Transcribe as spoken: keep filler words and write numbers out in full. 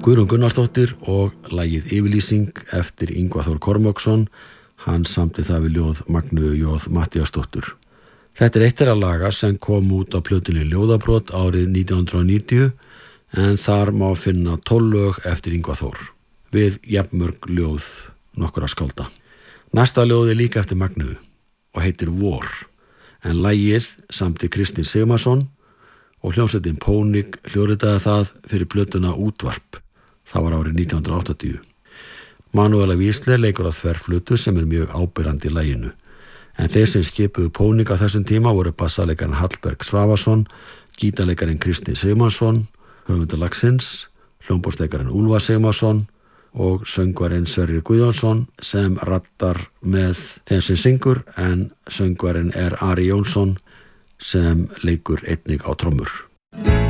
Guðrún Gunnarsdóttir og lagið Yfirlýsing eftir Ingvar Þór Kormáksson. Hann samdi það við ljóð Magneu J. Matthíasdóttur. Þetta er eitt þeirra laga sem kom út á plötunni Ljóðabrot árið nítján hundrað níutíu en þar má finna tólf lög eftir Ingvar Þór við jafnmörg ljóð nokkurra skálda. Næsta ljóð er líka eftir Magneu og heitir Vor, en lagið samdi Kristinn Sigmarsson og hljómsveitin Pónik hljóðritaði það fyrir plötuna Útvarp. Það var árið nítján hundrað áttatíu. Manuela Wiesler leikur á þverflötu sem er mjög áberandi í laginu. En þeir sem skipuðu Pónik á þessum tíma voru bassalekarinn Hallberg Svavarsson, gítarleikarinn Kristinn Sigmarsson, höfundur lagsins, hljómborðsleikarinn Úlfar Sigmarsson og söngvarinn Sverrir Guðjónsson sem rattar með þeim sem syngur, en söngvarinn er Ari Jónsson sem leikur einnig á trommur.